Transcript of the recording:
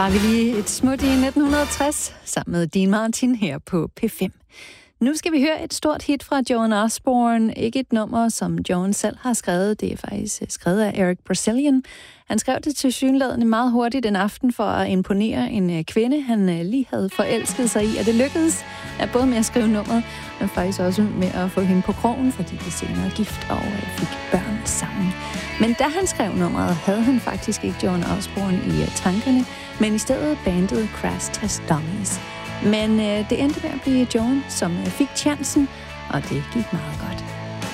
Var vi lige et smut i 1960 sammen med Dean Martin her på P5. Nu skal vi høre et stort hit fra Joan Osborne. Ikke et nummer, som Joan selv har skrevet. Det er faktisk skrevet af Eric Brazilian. Han skrev det tilsyneladende meget hurtigt en aften for at imponere en kvinde, han lige havde forelsket sig i. Og det lykkedes både med at skrive nummeret, men faktisk også med at få hende på krogen, fordi de senere gift og fik børn sammen. Men da han skrev nummeret, havde han faktisk ikke Joan Osborne i tankerne, men i stedet bandet Crash Test Dummies. Men det endte med at blive Joan, som fik chancen, og det gik meget godt.